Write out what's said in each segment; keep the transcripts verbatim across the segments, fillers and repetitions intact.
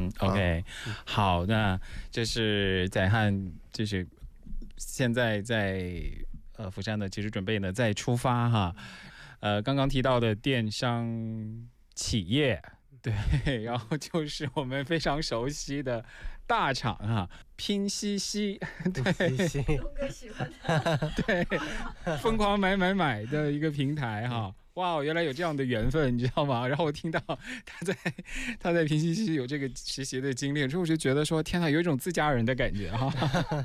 嗯 ，OK，、嗯、好，那这是载汉，就是现在在呃釜山呢，其实准备呢再出发哈，呃，刚刚提到的电商企业。对，然后就是我们非常熟悉的大厂哈，拼夕夕，对， 东哥喜欢的， 对，疯狂买买买的一个平台哈。哇，原来有这样的缘分，你知道吗？然后我听到他在他在拼夕夕有这个实习的经历之后，我就觉得说，天哪，有一种自家人的感觉哈。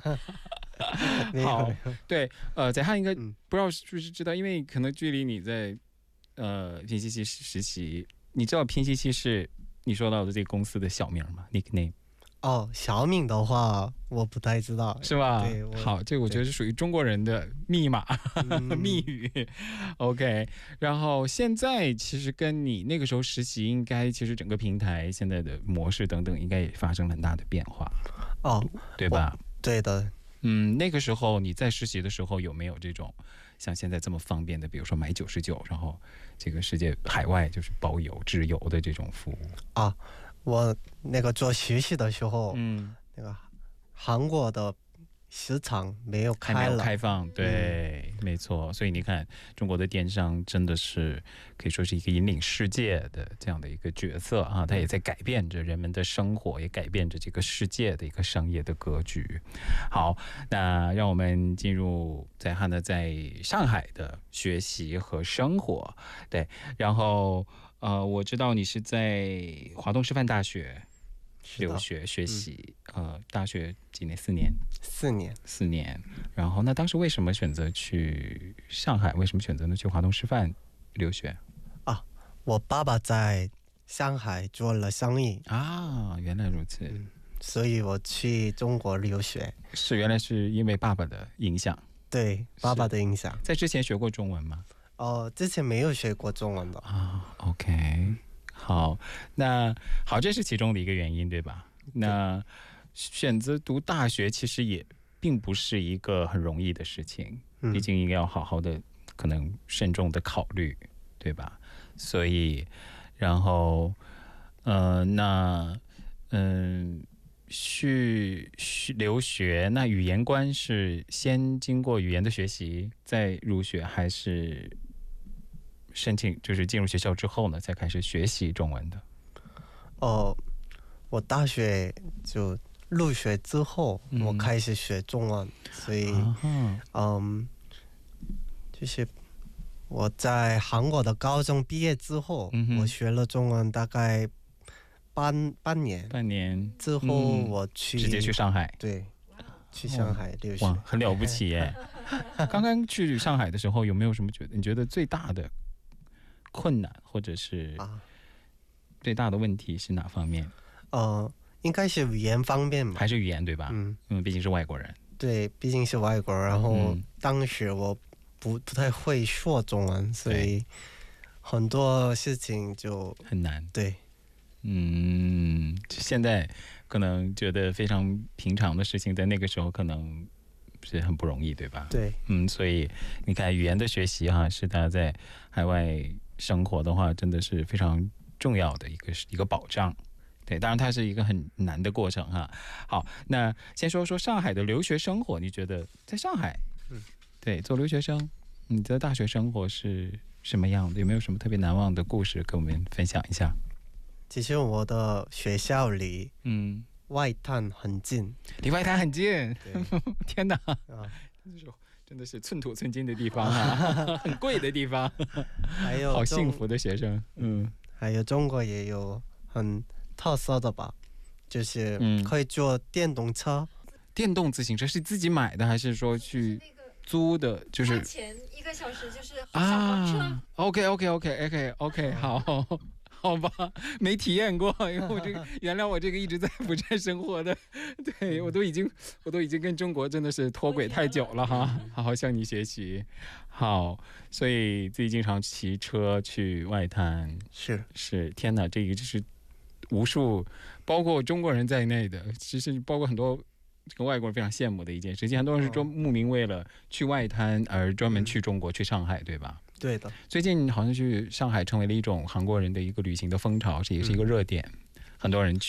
好，对，呃，载汉应该不知道是不是知道，因为可能距离你在呃拼夕夕实习。你知道拼夕夕是你说到的这个公司的小名吗 ？nickname？ 哦，小名的话我不太知道， 是吧？ 对， 好，这个我觉得是属于中国人的密码、嗯、密语。OK， 然后现在其实跟你那个时候实习，应该其实整个平台现在的模式等等，应该也发生了很大的变化。 哦， 对吧？ 对的。 嗯，那个时候你在实习的时候有没有这种像现在这么方便的，比如说买九十九，然后这个世界海外就是包邮、直邮的这种服务啊？我那个做学习的时候，嗯，那个韩国的市场没有开了， 还没有开放，对、嗯，没错。所以你看，中国的电商真的是可以说是一个引领世界的这样的一个角色啊，它也在改变着人们的生活，也改变着这个世界的一个商业的格局。好，那让我们进入载汉呢在上海的学习和生活。对，然后呃，我知道你是在华东师范大学留学学习、嗯，呃，大学几年？四年， 四年， 四年。然后，那当时为什么选择去上海？为什么选择呢去华东师范留学？ 啊，我爸爸在上海做了生意啊，原来如此、嗯， 所以我去中国留学。 是，原来是因为爸爸的影响。 对，爸爸的影响。 在之前学过中文吗？ 哦，之前没有学过中文的啊。OK。好，那好，这是其中的一个原因，对吧？那选择读大学其实也并不是一个很容易的事情，嗯、毕竟应该要好好的，可能慎重的考虑，对吧？所以，然后，呃，那，嗯、呃，去留学，那语言关是先经过语言的学习再入学，还是？申请就是进入学校之后呢，才开始学习中文的。 哦，我大学就入学之后，嗯、我开始学中文，所以，啊、嗯，就是我在韩国的高中毕业之后，嗯、我学了中文大概半半年， 半年之后我去、 嗯、直接去上海， 对，去上海留学， 哇，很了不起耶！刚刚去上海的时候，有没有什么觉得你觉得最大的？困难或者是最大的问题是哪方面？ 呃，应该是语言方面吧， 还是语言对吧？嗯，因为毕竟是外国人。 对，毕竟是外国人，然后当时我不不太会说中文，所以很多事情就很难。 对， 嗯，现在可能觉得非常平常的事情，在那个时候可能是很不容易，对吧？ 对， 嗯，所以你看，语言的学习哈，是大家在海外生活的话，真的是非常重要的一个一个保障。对，当然它是一个很难的过程哈。好，那先说说上海的留学生活，你觉得在上海，嗯，对，做留学生，你的大学生活是什么样的？有没有什么特别难忘的故事跟我们分享一下？ 其实我的学校离嗯外滩很近， 离外滩很近，天哪！啊真的是寸土寸金的地方啊，很贵的地方， 还有好幸福的学生。嗯， 还有中国也有很特色的吧，就是可以坐电动车。 嗯、电动自行车是自己买的还是说去租的？就是钱一个小时就是小黄车。啊、 OK OK OK OK OK 好。好吧，没体验过，因为我这个原来我这个一直在釜山生活的，对我都已经我都已经跟中国真的是脱轨太久了哈，好好向你学习。好，所以自己经常骑车去外滩， 是是，天哪，这个就是无数包括中国人在内的，其实包括很多这个外国人非常羡慕的一件事情，很多人是专慕名为了去外滩而专门去中国、嗯、去上海，对吧？ 对的， 最近好像去上海成为了一种韩国人的一个旅行的风潮，这也是一个热点，嗯、很多人去。